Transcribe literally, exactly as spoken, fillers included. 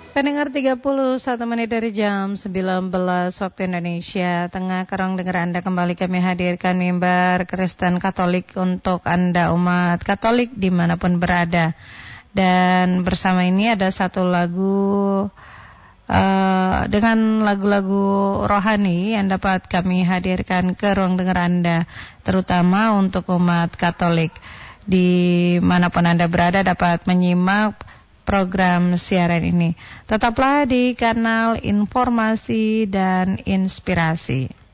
Pendengar tiga puluh satu menit dari jam sembilan belas waktu Indonesia Tengah, Kerong dengar Anda kembali kami hadirkan mimbar Kristen Katolik untuk Anda umat Katolik dimanapun berada. Dan bersama ini ada satu lagu uh, dengan lagu-lagu rohani yang dapat kami hadirkan ke ruang dengar Anda, terutama untuk umat Katolik dimanapun Anda berada dapat menyimak program siaran ini. Tetaplah di kanal informasi dan inspirasi.